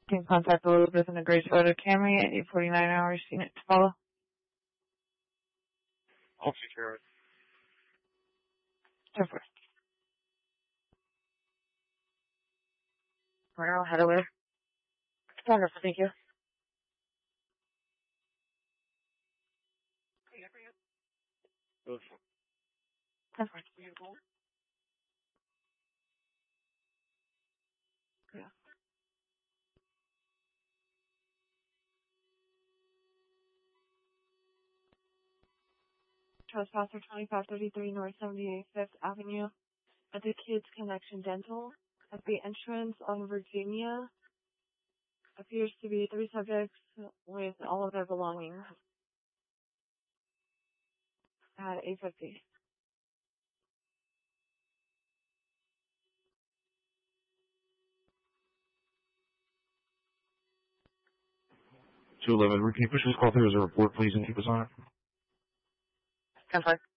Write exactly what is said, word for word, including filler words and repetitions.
You can contact Elizabeth in the Grace Photo Camry at eight forty-nine hours. Seen it to follow. I'll take care of it. Over. Right, I'll head over. Wonderful, thank you. Go That's fine. Yeah. Trespasser twenty-five thirty-three North seventy-eighth Fifth Avenue at the Kids Connection Dental at the entrance on Virginia. Appears to be three subjects with all of their belongings at eight fifty. two eleven, can you push this call through as a report, please, and keep us on it? ten five.